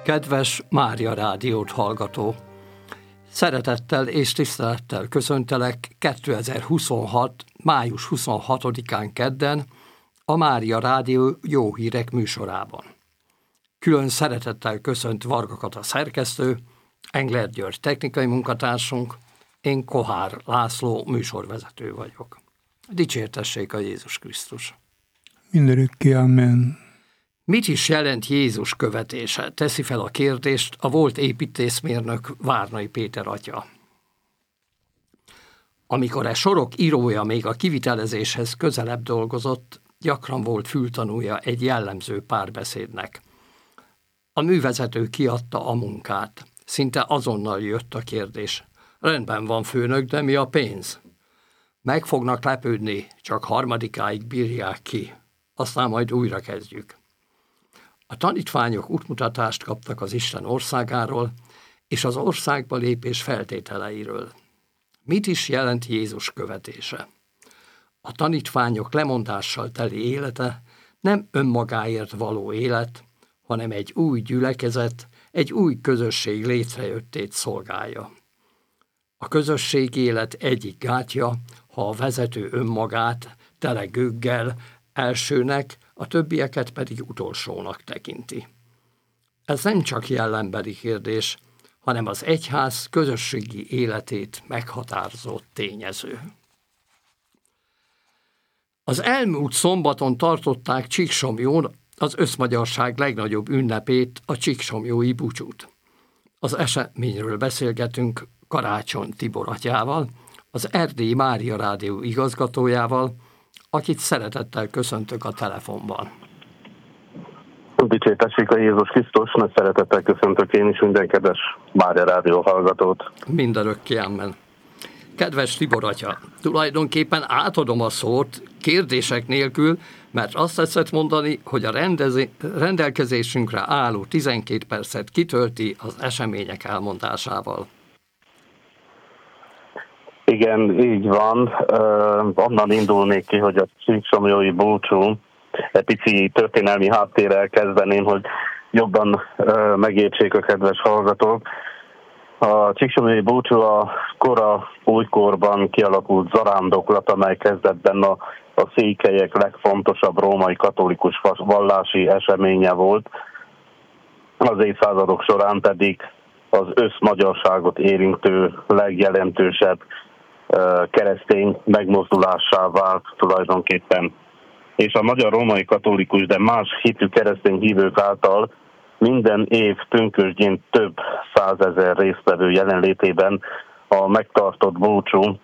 Kedves Mária Rádiót hallgató! Szeretettel és tisztelettel köszöntelek 2026. május 26-án kedden a Mária Rádió Jó Hírek műsorában. Külön szeretettel köszönt Varga Kata szerkesztő, Engler György technikai munkatársunk, én Kohár László műsorvezető vagyok. Dicsértessék a Jézus Krisztus! Mindörökké, amen. Mit is jelent Jézus követése? Teszi fel a kérdést a volt építészmérnök Várnai Péter atya. Amikor e sorok írója még a kivitelezéshez közelebb dolgozott, gyakran volt fültanúja egy jellemző párbeszédnek. A művezető kiadta a munkát. Szinte azonnal jött a kérdés. Rendben van, főnök, de mi a pénz? Meg fognak lepődni, csak harmadikáig bírják ki. Aztán majd újra kezdjük. A tanítványok útmutatást kaptak az Isten országáról és az országba lépés feltételeiről. Mit is jelent Jézus követése? A tanítványok lemondással teli élete nem önmagáért való élet, hanem egy új gyülekezet, egy új közösség létrejöttét szolgálja. A közösség élet egyik gátja, ha a vezető önmagát tele gőggel elsőnek, a többieket pedig utolsónak tekinti. Ez nem csak jellenbeli kérdés, hanem az egyház közösségi életét meghatározó tényező. Az elmúlt szombaton tartották Csíksomlyón az összmagyarság legnagyobb ünnepét, a csíksomlyói búcsút. Az eseményről beszélgetünk Karácsony Tibor atyával, az Erdélyi Mária Rádió igazgatójával, akit szeretettel köszöntök a telefonban. Dicsértessék a Jézus Krisztus, nagy szeretettel köszöntök én is minden kedves Mária Rádió hallgatót. Mindörökké, amen. Kedves Tibor atya, tulajdonképpen átadom a szót kérdések nélkül, mert azt tetszett mondani, hogy a rendelkezésünkre álló 12 percet kitölti az események elmondásával. Igen, így van. Onnan indulnék ki, hogy a csíksomlyói búcsú, egy pici történelmi háttérrel kezdeném, hogy jobban megértsék a kedves hallgatók. A csíksomlyói búcsú a kora újkorban kialakult zarándoklat, amely kezdetben a székelyek legfontosabb római katolikus vallási eseménye volt. Az évszázadok során pedig az összmagyarságot érintő legjelentősebb keresztény megmozdulássá vált tulajdonképpen. És a magyar római katolikus, de más hitű keresztény hívők által minden év pünkösdjén több százezer résztvevő jelenlétében a megtartott búcsú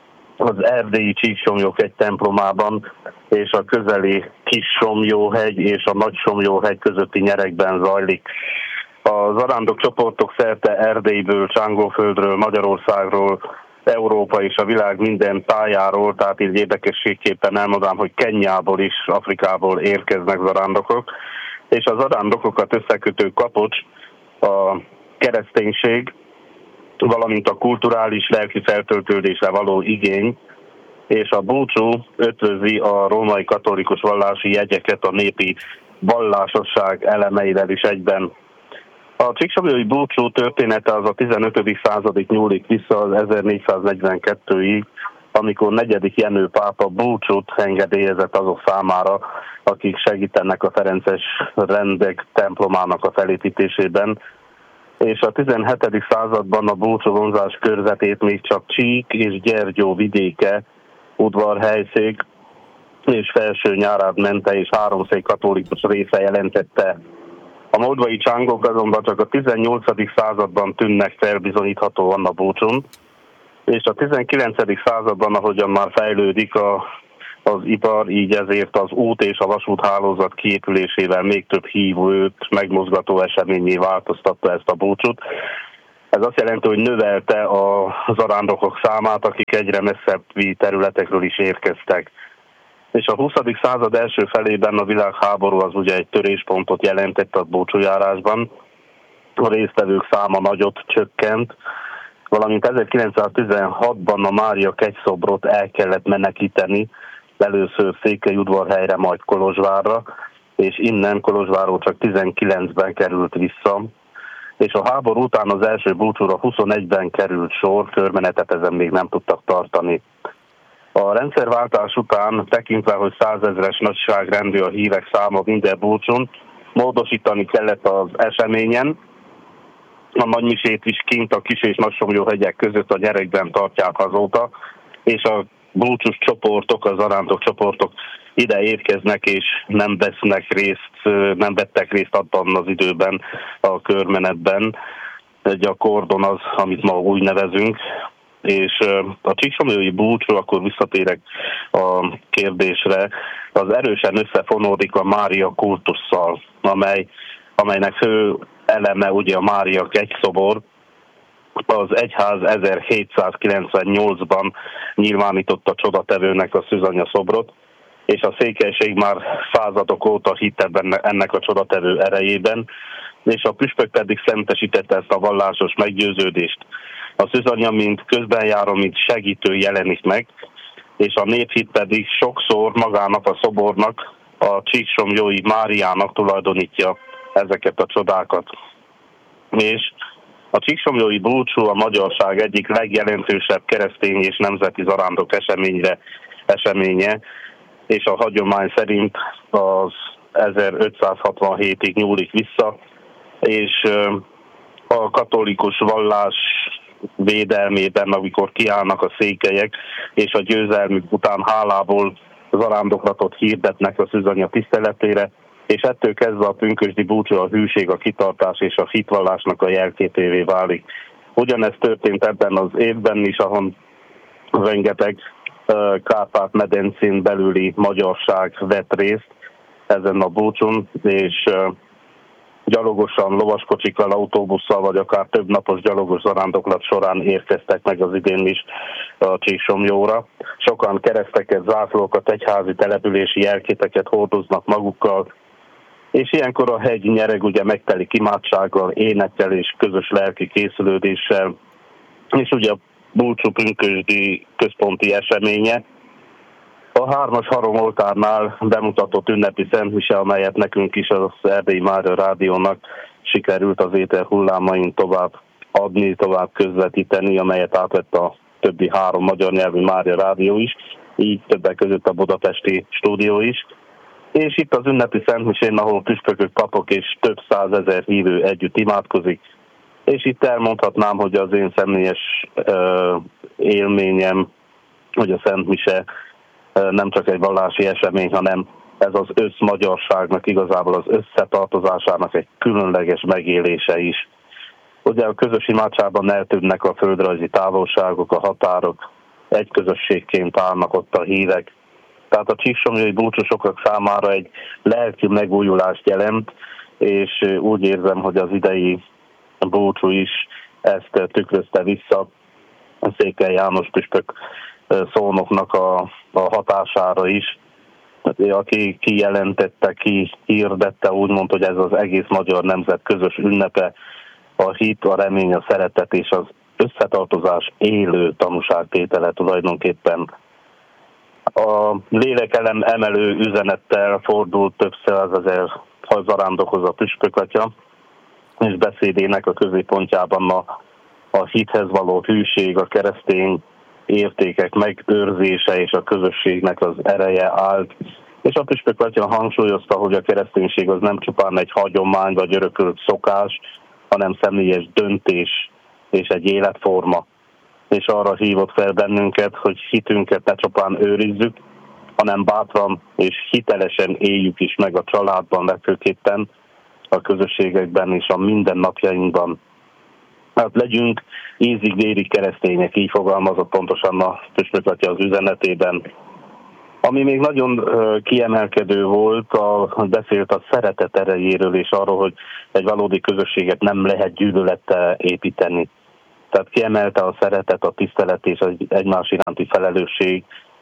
az erdélyi Csíksomlyók egy templomában és a közeli Kis-Somlyóhegy és a Nagy-Somlyóhegy közötti nyerekben zajlik. A zarándok csoportok szerte Erdélyből, Csángóföldről, Magyarországról, Európa és a világ minden tájáról, tehát így érdekességképpen elmondám, hogy Kenyából is, Afrikából érkeznek zarándokok, és a zarándokokat összekötő kapocs a kereszténység, valamint a kulturális lelki feltöltődésre való igény, és a búcsú ötvözi a római katolikus vallási jegyeket a népi vallásosság elemeivel is egyben. A csíksomlyói búcsú története az a 15. századig nyúlik vissza az 1442-ig, amikor 4. Jenő pápa búcsút engedélyezett azok számára, akik segítenek a ferences rendek templomának a felépítésében, és a 17. században a búcsúvonzás körzetét még csak Csík és Gyergyó vidéke, udvarhelyszék és Felső Nyárád mente és Háromszék katolikus része jelentette. A moldvai csángok azonban csak a 18. században tűnnek felbizonyíthatóan a búcsún, és a 19. században, ahogyan már fejlődik az ipar, így ezért az út és a vasúthálózat kiépülésével még több hívőt megmozgató eseményé változtatta ezt a búcsút. Ez azt jelenti, hogy növelte a zarándokok számát, akik egyre messzebbi területekről is érkeztek. És a 20. század első felében a világháború az ugye egy töréspontot jelentett a búcsújárásban. A résztvevők száma nagyot csökkent, valamint 1916-ban a Mária kegyszobrot el kellett menekíteni, először Székelyudvarhelyre, majd Kolozsvárra, és innen Kolozsvárról csak 19-ben került vissza. és a háború után az első búcsúra 21-ben került sor, körmenetet ezen még nem tudtak tartani. A rendszerváltás után, tekintve, hogy 100 000-es nagyságrendű a hívek száma minden búcsún, módosítani kellett az eseményen. A nagymisét is kint a Kis- és Nagysomlyó-hegyek között a Nyeregben tartják azóta, és a búcsús csoportok, az zarándok csoportok ide érkeznek, és nem vettek részt abban az időben a körmenetben. Egy a kordon az, amit ma úgy nevezünk, és a csíksomlyói búcsú, akkor visszatérek a kérdésre, az erősen összefonódik a Mária kultusszal, amelynek fő eleme ugye a Mária kegyszobor. Az egyház 1798-ban nyilvánította csodatevőnek a szűzanya szobrot, és a székelység már századok óta hitt ennek a csodatevő erejében, és a püspök pedig szentesítette ezt a vallásos meggyőződést. A szűzanya, mint közbenjáró, mint segítő jelenik meg, és a néphit pedig sokszor magának a szobornak, a csíksomlyói Máriának tulajdonítja ezeket a csodákat. És a csíksomlyói búcsú a magyarság egyik legjelentősebb keresztény és nemzeti zarándok eseménye, és a hagyomány szerint az 1567-ig nyúlik vissza, és a katolikus vallás védelmében, amikor kiállnak a székelyek, és a győzelmük után hálából zarándoklatot hirdetnek a szűzanya tiszteletére, és ettől kezdve a pünkösdi búcsú a hűség, a kitartás és a hitvallásnak a jelképévé válik. Ugyanez történt ebben az évben is, ahol rengeteg Kárpát-medencén belüli magyarság vett részt ezen a búcsún, és gyalogosan, lovaskocsikkal, autóbusszal, vagy akár több napos gyalogos zarándoklat során érkeztek meg az idén is a Csíksomlyóra. Sokan kereszteket, zászlókat, egyházi települési jelképeket hordoznak magukkal, és ilyenkor a hegy Nyereg ugye megtelik imádsággal, énekkel és közös lelki készülődéssel, és ugye a búcsú pünkösdi központi eseménye. A 3-as harangoltárnál bemutatott ünnepi szentmise, amelyet nekünk is az Erdélyi Mária Rádiónak sikerült az éter hullámain tovább adni, tovább közvetíteni, amelyet átvett a többi 3 magyar nyelvű Mária Rádió is, így többek között a budapesti stúdió is. És itt az ünnepi szentmisén, ahol püspökök, papok és több 100 000 hívő együtt imádkozik, és itt elmondhatnám, hogy az én személyes élményem, hogy a szentmise nem csak egy vallási esemény, hanem ez az összmagyarságnak, igazából az összetartozásának egy különleges megélése is. Ugye a közös imádságban eltűnnek a földrajzi távolságok, a határok, egy közösségként állnak ott a hívek. Tehát a csíksomlyói búcsú sokak számára egy lelki megújulást jelent, és úgy érzem, hogy az idei búcsú is ezt tükrözte vissza a Székely János püspök szónoknak a hatására is, aki kijelentette, kihirdette, úgymond, hogy ez az egész magyar nemzet közös ünnepe, a hit, a remény, a szeretet és az összetartozás élő tanúságtétele tulajdonképpen. A lélekelen emelő üzenettel fordult több 100 000 hazarándokhoz a püspökatya, és beszédének a középpontjában a hithez való hűség, a keresztény értékek megőrzése és a közösségnek az ereje állt. És a püspökatya hangsúlyozta, hogy a kereszténység az nem csupán egy hagyomány vagy örökölt szokás, hanem személyes döntés és egy életforma. És arra hívott fel bennünket, hogy hitünket ne csupán őrizzük, hanem bátran és hitelesen éljük is meg a családban, legfőképpen a közösségekben és a mindennapjainkban. Hát legyünk ízig-vérig keresztények, így fogalmazott pontosan a püspökatya az üzenetében. Ami még nagyon kiemelkedő volt, beszélt a szeretet erejéről és arról, hogy egy valódi közösséget nem lehet gyűlölettel építeni. Tehát kiemelte a szeretet, a tisztelet és az egymás iránti felelősség,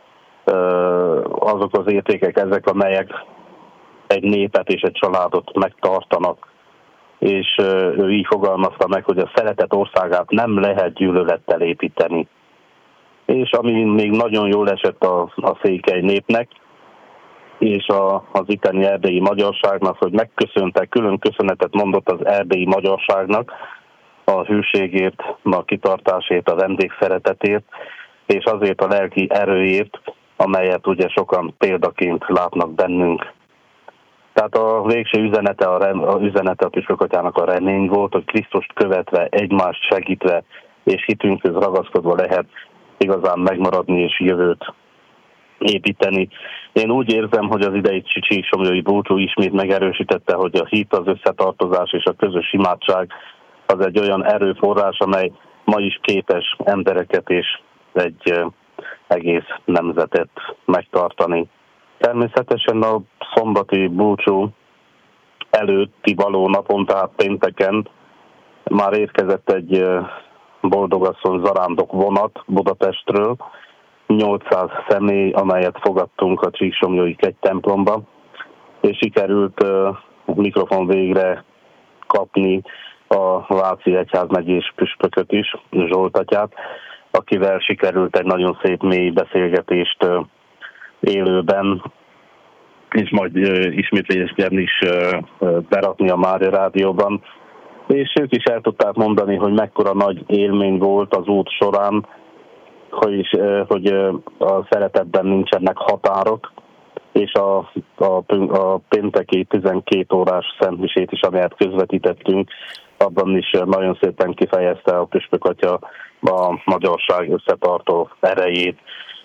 azok az értékek ezek, amelyek egy népet és egy családot megtartanak. És ő így fogalmazta meg, hogy a szeretet országát nem lehet gyűlölettel építeni. És ami még nagyon jól esett a székely népnek, és az itteni erdélyi magyarságnak, hogy megköszönte, külön köszönetet mondott az erdélyi magyarságnak a hűségért, a kitartásért, a vendégszeretetért, és azért a lelki erőért, amelyet ugye sokan példaként látnak bennünk. Tehát a végső üzenete a püspökatyának a remény volt, hogy Krisztust követve, egymást segítve és hitünkhöz ragaszkodva lehet igazán megmaradni és jövőt építeni. Én úgy érzem, hogy az idei Csíksomlyói búcsú ismét megerősítette, hogy a hit, az összetartozás és a közös imádság az egy olyan erőforrás, amely ma is képes embereket és egy egész nemzetet megtartani. Természetesen a szombati búcsú előtti való napon, tehát pénteken már érkezett egy boldogasszony zarándok vonat Budapestről, 800 személy, amelyet fogadtunk a Csíksomlyói kegytemplomba, és sikerült mikrofon végre kapni a Váci Egyházmegyés püspököt is, Zsolt atyát, akivel sikerült egy nagyon szép mély beszélgetést élőben, és majd ismétlésben is berakni a Mária Rádióban. És ők is el tudták mondani, hogy mekkora nagy élmény volt az út során, hogy a szeretetben nincsenek határok, és a pénteki 12 órás szentmisét is, amelyet közvetítettünk, abban is nagyon szépen kifejezte a püspökatya a magyarság összetartó erejét.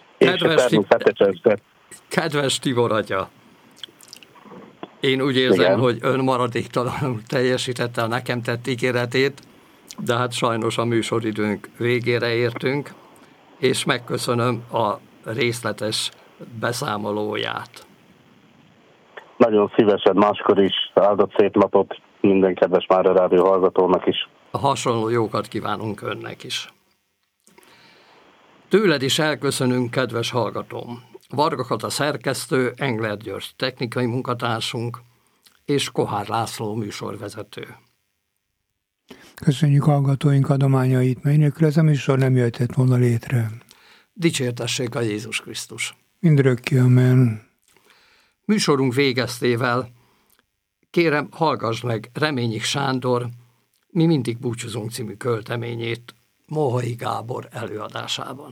Kedves Tibor atya, én úgy érzem, igen, hogy ön maradéktalanul teljesítette a nekem tett ígéretét, de hát sajnos a műsoridőnk végére értünk, és megköszönöm a részletes beszámolóját. Nagyon szívesen, máskor is. Áldott szép napot minden kedves Mária Rádió hallgatónak is. A hasonló jókat kívánunk önnek is. Tőled is elköszönünk, kedves hallgatóm. Varga Kata szerkesztő, Engler György technikai munkatársunk, és Kohár László műsorvezető. Köszönjük hallgatóink adományait, mely nélkül ez a műsor nem jöhetett volna létre. Dicsértessék a Jézus Krisztus. Mindörökké, amen. Műsorunk végeztével kérem, hallgass meg Reményik Sándor Mi mindig búcsúzunk című költeményét Mohai Gábor előadásában.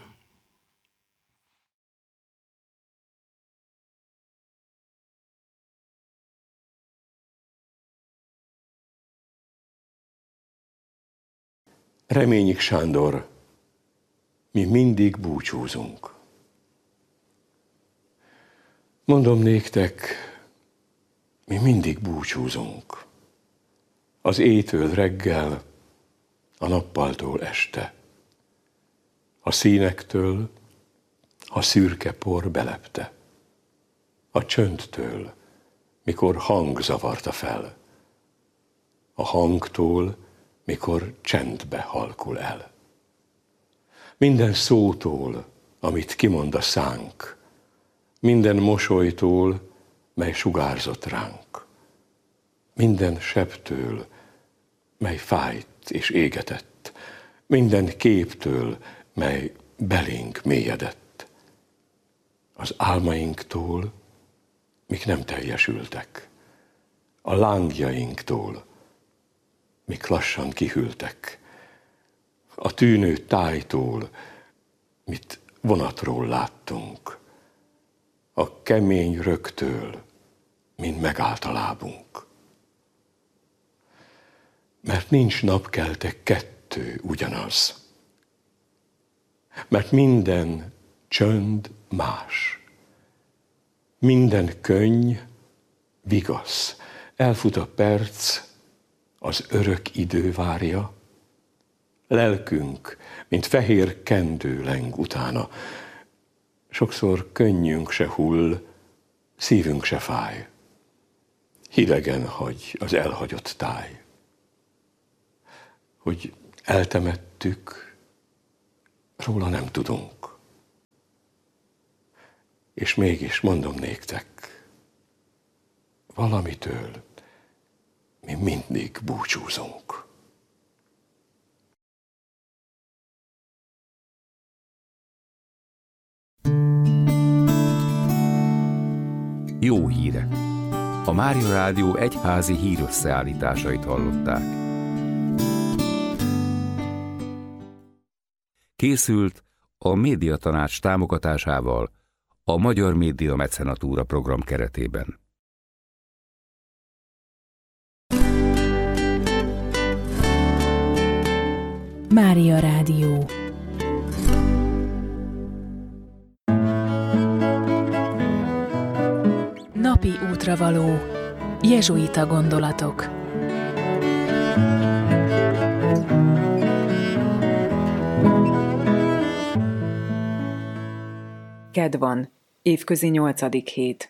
Reményik Sándor, mi mindig búcsúzunk. Mondom néktek, mi mindig búcsúzunk. Az éjtől reggel, a nappaltól este. A színektől, a szürke por belepte. A csöndtől, mikor hang zavarta fel. A hangtól, mikor csendbe halkul el. Minden szótól, amit kimond a szánk, minden mosolytól, mely sugárzott ránk, minden sebtől, mely fájt és égetett, minden képtől, mely belénk mélyedett, az álmainktól, mik nem teljesültek, a lángjainktól, mik lassan kihűltek, a tűnő tájtól, mit vonatról láttunk, a kemény rögtől, mint megállt a lábunk. Mert nincs napkelte kettő ugyanaz. Mert minden csönd más. Minden könny vigasz. Elfut a perc, az örök idő várja. Lelkünk, mint fehér kendő leng utána. Sokszor könnyünk se hull, szívünk se fáj. Hidegen hagy az elhagyott táj. Hogy eltemettük, róla nem tudunk. És mégis mondom néktek, valamitől mi mindig búcsúzunk. Jó hírek. A Mária Rádió egyházi hírösszeállításait hallották. Készült a Médiatanács támogatásával a Magyar Média Mecenatúra program keretében. Mária Rádió. Napi útravaló. Jezsuita gondolatok. Kedd van, évközi 8. hét.